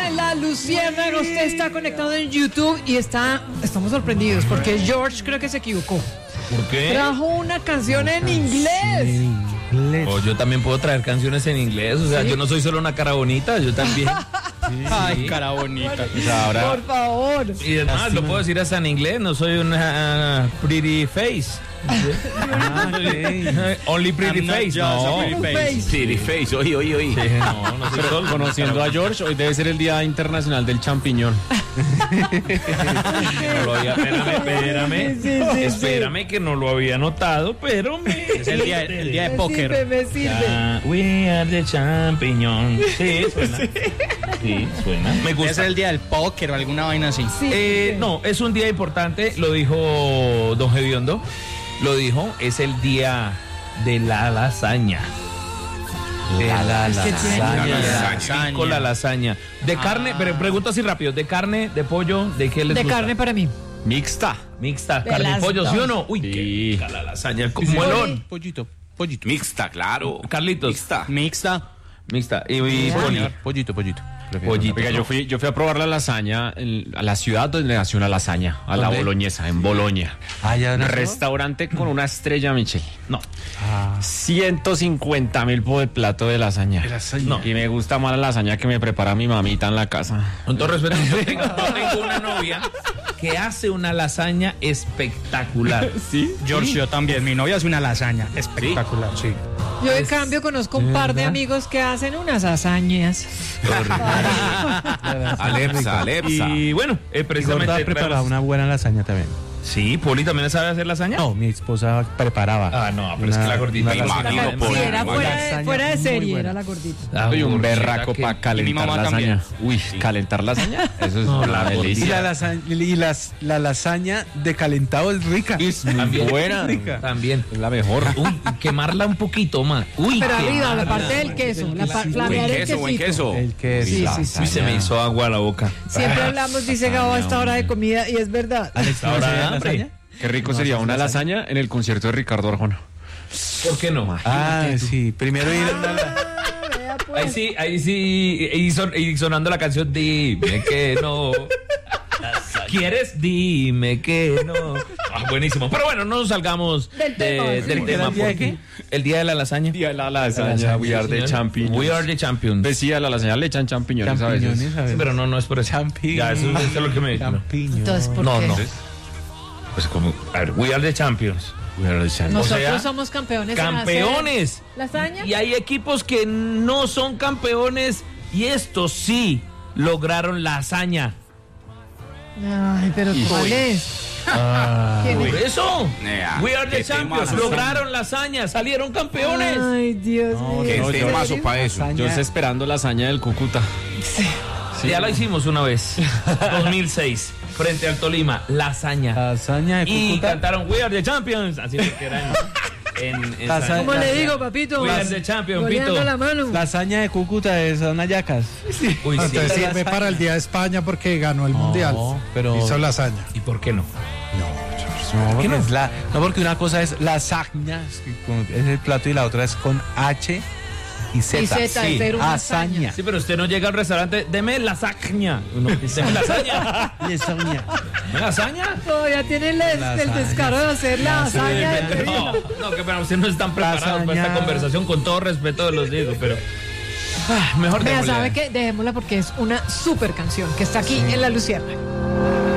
La Luciérnaga, usted está conectado en YouTube y estamos sorprendidos porque George creo que se equivocó. ¿Por qué? Trajo una canción en inglés. O yo también puedo traer canciones en inglés, o sea, yo no soy solo una cara bonita, yo también. Ay, cara bonita. O sea, ahora, Por favor. y además lo puedo decir hasta en inglés, no soy una pretty face. Only pretty face, no. Pretty face, oí. Sí, no soy solo. Conociendo a George, hoy debe ser el Día Internacional del Champiñón. No lo había, espérame que no lo había notado, pero Es el día de póker. Me sirve. We are the champion. Sí, suena. Sí, suena. Me Es gusta. el día del póker o alguna vaina así. No, es un día importante, lo dijo Don Gediondo. Lo dijo, es el día de la lasaña. lasaña. Con la lasaña. De carne, pero pregunto así rápido, ¿de carne, de pollo, de qué les De gusta? carne para mí. Mixta. Mixta, De carne y las pollo, ¿sí o dos. no? Uy, Sí. qué rica la lasaña, con muelón. Pollito. Mixta, claro. Carlitos. Mixta. Mixta. Y Poli. Pollito. Pollito. Oiga, yo fui a probar la lasaña a la ciudad donde nació una lasaña, a la ¿Dónde? boloñesa, en Boloña. Restaurante con una estrella Michelin. No. 150.000 por el plato de lasaña. No. Y me gusta más la lasaña que me prepara mi mamita en la casa. Con todo respeto, yo tengo una novia que hace una lasaña espectacular. ¿Sí? George, yo también. Mi novia hace una lasaña espectacular, sí. Yo en cambio conozco un par de amigos que hacen unas hazañas. Alepsa. Y bueno, precisamente. Gorda preparaba una buena lasaña también. Sí, Poli también sabe hacer lasaña. No, mi esposa preparaba. Ah, no, pero es que la gordita. me imagino, Sí, Poli. era lasaña fuera de muy serie, buena. era la gordita. Soy un berraco que- para mi calentar mamá lasaña. Uy, calentar lasaña. Eso es No, una la Y delicia. la lasaña de calentado es rica. Es muy También. buena. También. Es la mejor. Uy, quemarla un poquito más. Uy, Pero arriba, quemarla. la parte del queso, flamear el Buen quesito. queso. El que es Sí, la sí, sí. Uy, se me hizo agua a la boca. Siempre hablamos, dice Gabo, a esta hora de comida y es verdad. Ahora ¿no de hambre. lasaña? Qué rico sería una lasaña en el concierto de Ricardo Arjona. ¿Por qué no? Ah, sí. Primero ir a Vea, pues. Ahí sí, y sonando la canción Dime que no. ¿Quieres? Dime que no. Ah, buenísimo. Pero bueno, no nos salgamos Del tema, sí. del tema. ¿El día de porque el día de la lasaña. Día de la lasaña. We are the champions. We are the champions. Decía, a la lasaña le echan champiñones a veces. champiñones, a Sí, ver. pero no es por eso. Champiñones. Ya, eso es lo que me dijo. Champiñones. Entonces, ¿por No, qué? no. Pues como, a ver, we are the champions. We are the champions. Nosotros O sea, somos campeones. en ¡Campeones! hacer lasaña. Y hay equipos que no son campeones y estos sí lograron la hazaña. Ay, pero ¿cuál es? ¿Quién Por es? eso, Nea, we are the qué champions, temazo. lograron la hazaña, salieron campeones. Ay, Dios mío. Qué ¿En temazo serio? para eso. Yo estoy esperando la hazaña del Cúcuta. Ya la hicimos una vez, 2006, frente al Tolima, la hazaña. Lasaña de Y Cúcuta. cantaron We are the champions, así que era en Lasaña. ¿Cómo le digo, papito? We are the champions, Goleando Pito. la mano. Lasaña de Cúcuta son hallacas. Uy, sí. Entonces sirve para el Día de España porque ganó el Mundial. pero- Hizo lasaña. ¿Y por qué no? No, porque no, porque una cosa es lasaña, es el plato, y la otra es con H y Z. Y Z, es ser una hazaña. Sí, pero usted no llega al restaurante, deme lasaña. No, deme lasaña. Lasaña. ¿Deme lasaña? Todavía tiene el descaro de hacer la hazaña de Perino. No, que para usted no están preparados para esta Lasaña. conversación, con todo respeto los digo, pero mejor Vea, démosle. ¿sabe qué? Dejémosla porque es una super canción que está aquí en La Luciérnaga.